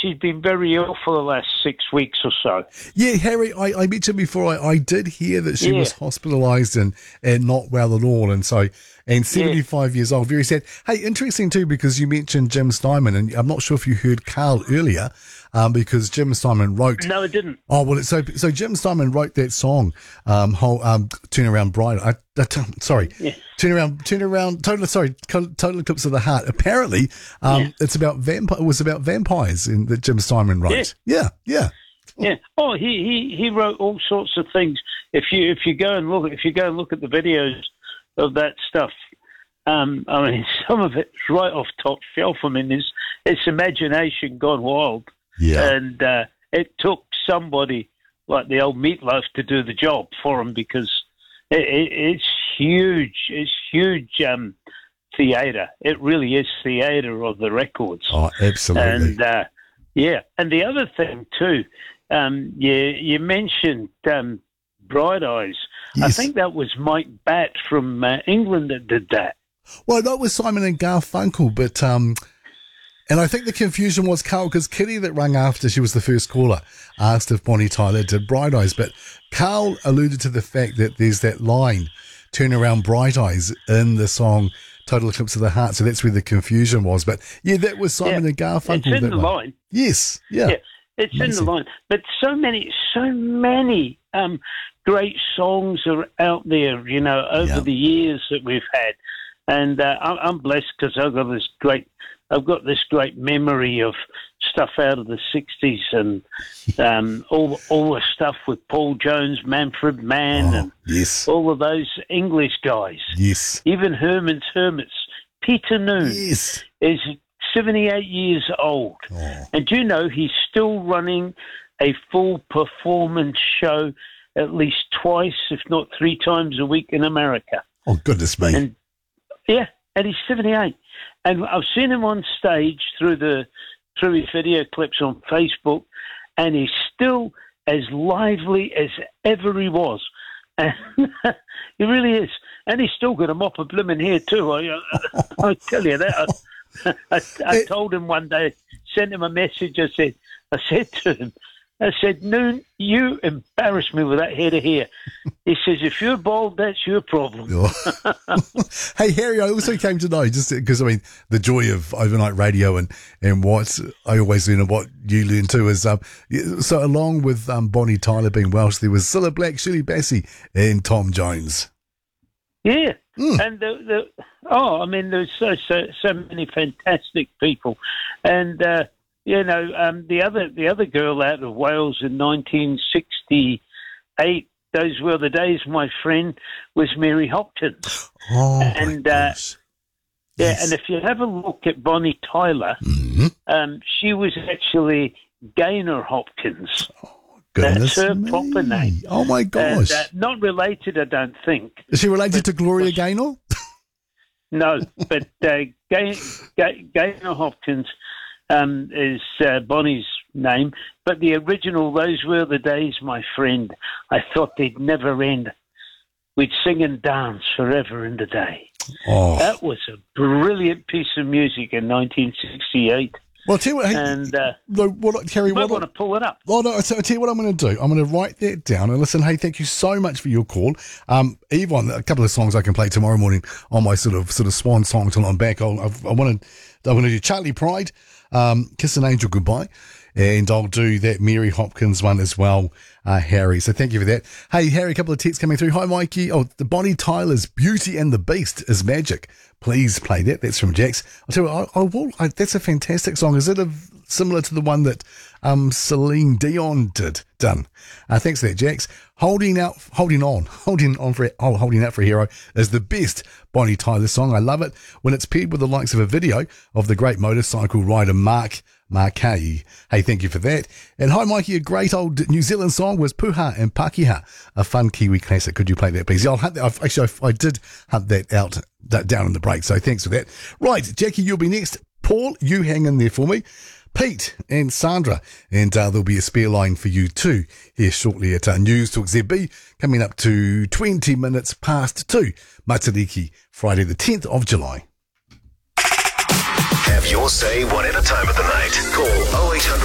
she's been very ill for the last 6 weeks or so. Yeah, Harry, I mentioned before, I did hear that she was hospitalised and not well at all, and 75 years old, very sad. Hey, interesting too, because you mentioned Jim Steinman, and I'm not sure if you heard Carl earlier, because Jim Steinman wrote... No, I didn't. Oh, well, so Jim Steinman wrote that song, Turn Around Bright... Turn Around, Total Eclipse of the Heart. Apparently, it's about it was about vampires in that Jim Steinman wrote. Yeah. Oh, he wrote all sorts of things. If you go and look at the videos of that stuff, I mean, some of it's right off top shelf. I mean, it's imagination gone wild. Yeah. And it took somebody like the old Meatloaf to do the job for him, because it's huge. It's huge theatre. It really is theatre of the records. Oh, absolutely. And and the other thing too, you mentioned Bright Eyes. Yes. I think that was Mike Batt from England that did that. Well, that was Simon and Garfunkel, but and I think the confusion was Carl, because Kitty that rang after she was the first caller asked if Bonnie Tyler did Bright Eyes, but Carl alluded to the fact that there's that line, Turn Around Bright Eyes, in the song Total Eclipse of the Heart, so that's where the confusion was. But yeah, that was Simon and Garfunkel. It's in the line. Yes, yeah. It's amazing. In the line. But so many great songs are out there, over the years that we've had. And I'm blessed because I've got this great memory of stuff out of the 60s and all the stuff with Paul Jones, Manfred Mann, and all of those English guys. Yes. Even Herman's Hermits. Peter Noon is 78 years old. Oh. And do you know he's still running a full performance show at least twice, if not 3 times a week in America. Oh, goodness me. And he's 78. And I've seen him on stage through his video clips on Facebook, and he's still as lively as ever he was. And he really is. And he's still got a mop of blooming hair too. I tell you that. I told him one day, sent him a message. I said to him, Noon, you embarrass me with that hair to hair. He says, if you're bald, that's your problem. Hey, Harry, I also came to know, just because, I mean, the joy of overnight radio and what I always learn and what you learn too is, so along with Bonnie Tyler being Welsh, there was Cilla Black, Shirley Bassey and Tom Jones. Yeah. And there's so many fantastic people. And, the other girl out of Wales in 1968, those were the days, my friend, was Mary Hopkins. Oh, and yes. And if you have a look at Bonnie Tyler, she was actually Gaynor Hopkins. Oh, goodness. That's her proper name. Oh my gosh! And, not related, I don't think. Is she related to Gloria Gaynor? No, but Gaynor Hopkins is Bonnie's name, but the original, those were the days, my friend. I thought they'd never end. We'd sing and dance forever and a day. Oh. That was a brilliant piece of music in 1968. Well, tell you what, Terry, you might want to pull it up. Oh, no, I'll tell you what I'm going to do. I'm going to write that down. And listen, hey, thank you so much for your call. Yvonne, a couple of songs I can play tomorrow morning on my sort of swan song till I'm back. I'm going to do Charlie Pride, Kiss an Angel Goodbye, and I'll do that Mary Hopkins one as well, Harry. So thank you for that. Hey, Harry, a couple of texts coming through. Hi, Mikey. Oh, the Bonnie Tyler's Beauty and the Beast is magic. Please play that. That's from Jax. I'll tell you what, I will. That's a fantastic song. Is it similar to the one that Celine Dion done? Thanks for that, Jax. Holding Out for a Hero is the best Bonnie Tyler song. I love it when it's paired with the likes of a video of the great motorcycle rider Mark Marquez. Hey, thank you for that. And hi, Mikey, a great old New Zealand song was Puha and Pakeha, a fun Kiwi classic. Could you play that, please? Yeah, I'll hunt that. I did hunt that out down in the break, so thanks for that. Right, Jackie, you'll be next. Paul, you hang in there for me. Pete and Sandra, and there'll be a spare line for you too here shortly at News Talk ZB, coming up to 20 minutes past 2, Matariki, Friday the 10th of July. Have your say one at a time of the night. Call 0800